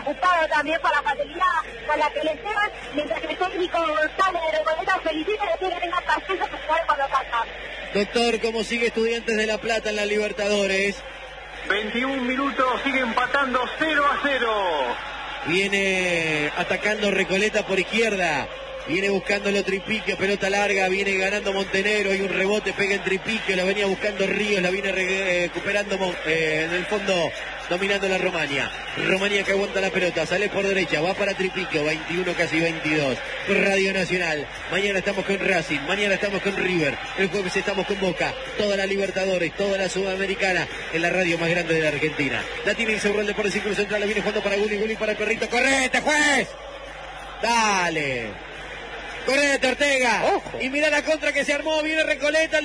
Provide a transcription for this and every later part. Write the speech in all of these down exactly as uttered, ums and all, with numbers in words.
preocupado también por la facilidad con la que le llevan, mientras que el técnico González de Recoleta felicita y le tiene que tener paciencia para jugar cuando pasa. Doctor, ¿cómo sigue Estudiantes de La Plata en la Libertadores? veintiún minutos, sigue empatando cero a cero. Viene atacando Recoleta por izquierda. Viene buscando el Tripiquio, pelota larga, viene ganando Montenegro, hay un rebote, pega en Tripiquio, la venía buscando Ríos, la viene recuperando eh, en el fondo, dominando la Romania. Romania que aguanta la pelota, sale por derecha, va para Tripiquio, veintiuno, casi veintidós. Radio Nacional, mañana estamos con Racing, mañana estamos con River, el jueves estamos con Boca, toda la Libertadores, toda la Sudamericana, en la radio más grande de la Argentina. La tiene Insaurralde por el círculo central, la viene jugando para Guli, Guli para el perrito, ¡correte, juez! ¡Dale! Correte, Ortega. Ojo. Y mira la contra que se armó. Viene Recoleta, el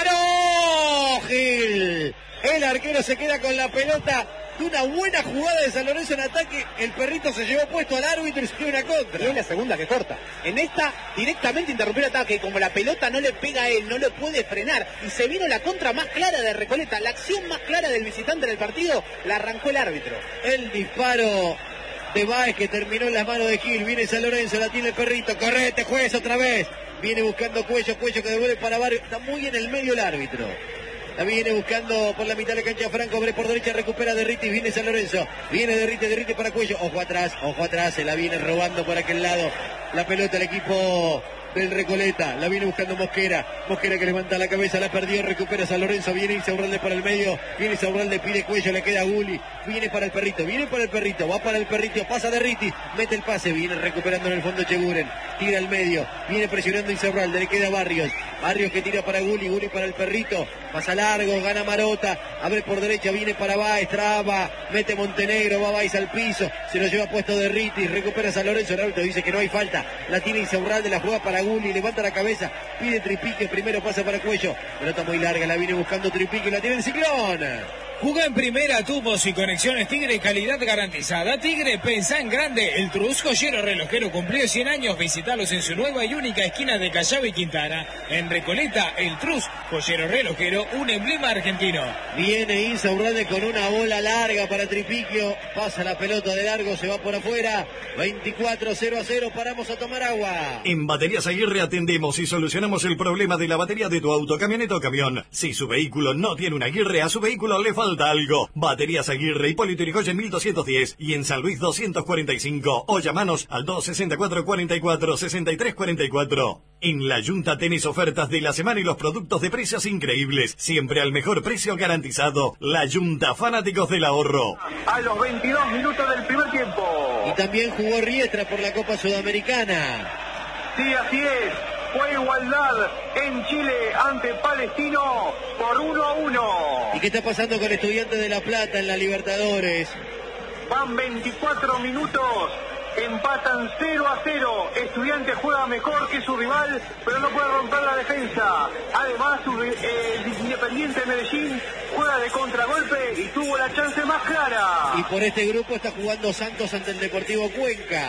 disparo. Gil. El arquero se queda con la pelota. De una buena jugada de San Lorenzo en ataque. El perrito se llevó puesto al árbitro y se dio una contra. Y es la segunda que corta. En esta, directamente interrumpió el ataque. Como la pelota no le pega a él, no lo puede frenar. Y se vino la contra más clara de Recoleta. La acción más clara del visitante en el partido la arrancó el árbitro. El disparo de Báez que terminó en las manos de Gil. Viene San Lorenzo, la tiene el perrito. Correte, juez, otra vez. Viene buscando Cuello, Cuello que devuelve para Barrio. Está muy en el medio el árbitro. La viene buscando por la mitad de la cancha Franco. Abre por derecha, recupera Derriti. Viene San Lorenzo. Viene Derriti, Derriti para Cuello. Ojo atrás, ojo atrás. Se la viene robando por aquel lado. La pelota el equipo del Recoleta. La viene buscando Mosquera. Mosquera que levanta la cabeza, la perdió, recupera San Lorenzo. Viene Insaurralde para el medio. Viene Insaurralde, pide Cuello, le queda Guli. Viene para el perrito, viene para el perrito. Va para el perrito, pasa Derriti. Mete el pase, viene recuperando en el fondo Cheguren. Tira al medio. Viene presionando Insaurralde, le queda Barrios. Barrios que tira para Guli, Guli para el perrito. Pasa largo, gana Marota. Abre por derecha, viene para Báez, traba. Mete Montenegro, va Báez al piso. Se lo lleva puesto Derriti. Recupera San Lorenzo. El árbitro dice que no hay falta. La tiene Insaurralde, la juega para Guli, levanta la cabeza, pide Tripique, primero pasa para Cuello, pelota muy larga, la viene buscando Tripique, la tiene el Ciclón. Juega en primera, tubos y conexiones Tigre, calidad garantizada. Tigre, pensá en grande. El Trus Joyero Relojero cumplió cien años. Visitalos en su nueva y única esquina de Callao y Quintana. En Recoleta, el Trus Joyero Relojero, un emblema argentino. Viene Insaurralde con una bola larga para Tripiquio. Pasa la pelota de largo, se va por afuera. veinticuatro cero a cero, paramos a tomar agua. En Baterías Aguirre atendemos y solucionamos el problema de la batería de tu auto, camioneta o camión. Si su vehículo no tiene una Aguirre, a su vehículo le falta algo. Baterías Aguirre, Hipólito Yrigoyen mil doscientos diez y en San Luis doscientos cuarenta y cinco. O llamanos al dos sesenta y cuatro, cuarenta y cuatro, sesenta y tres cuarenta y cuatro. En La Yunta tenés ofertas de la semana y los productos de precios increíbles. Siempre al mejor precio garantizado. La Yunta, fanáticos del ahorro. A los veintidós minutos del primer tiempo. Y también jugó Riestra por la Copa Sudamericana. Sí, así es. Fue igualdad en Chile ante Palestino por uno a uno. ¿Y qué está pasando con Estudiantes de La Plata en la Libertadores? Van veinticuatro minutos, empatan cero a cero. Estudiantes juega mejor que su rival, pero no puede romper la defensa. Además, su, eh, el Independiente de Medellín juega de contragolpe y tuvo la chance más clara. Y por este grupo está jugando Santos ante el Deportivo Cuenca.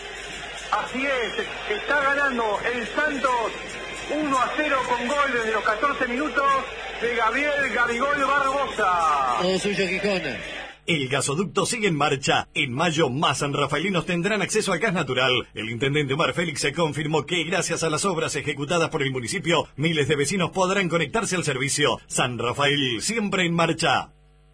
Así es, está ganando el Santos uno a cero con gol desde los catorce minutos de Gabriel Gabigol Barbosa. Todo suyo, Gijón. El gasoducto sigue en marcha. En mayo, más sanrafalinos tendrán acceso al gas natural. El intendente Omar Félix se confirmó que gracias a las obras ejecutadas por el municipio, miles de vecinos podrán conectarse al servicio. San Rafael, siempre en marcha.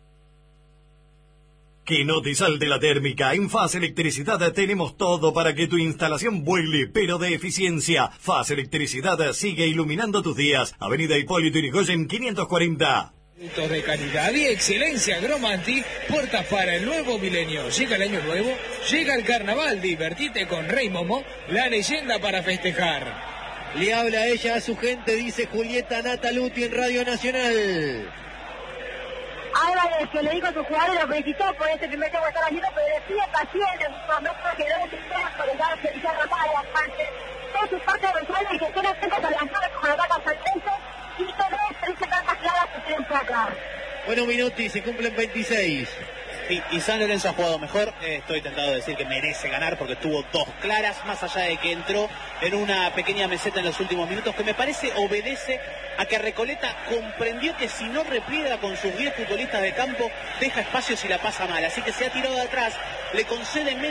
Que no te salte la térmica. En Faz Electricidad tenemos todo para que tu instalación vuele, pero de eficiencia. Faz Electricidad sigue iluminando tus días. Avenida Hipólito Yrigoyen quinientos cuarenta. Productos de calidad y excelencia Agromanti, puertas para el nuevo milenio. Llega el año nuevo, llega el carnaval, divertite con Rey Momo, la leyenda para festejar. Le habla a ella, a su gente, dice Julieta Nataluti en Radio Nacional. Álvarez, que le dijo a sus jugadores, lo felicitó por este primer tiempo que están haciendo, pero le pide paciencia, no puede quedar sin por el lado de Feliciano Román, aparte. Todas sus partes resuelven y que estén atentos a lanzar con el ataque al Santense y todo esto dice tantas claras que tienen acá. Bueno, Minuti, se cumplen veintiséis. Sí, y San Lorenzo ha jugado mejor. Eh, estoy tentado de decir que merece ganar porque tuvo dos claras, más allá de que entró en una pequeña meseta en los últimos minutos, que me parece obedece a que Recoleta comprendió que si no repliega con sus diez futbolistas de campo, deja espacios y la pasa mal. Así que se ha tirado de atrás, le concede menos.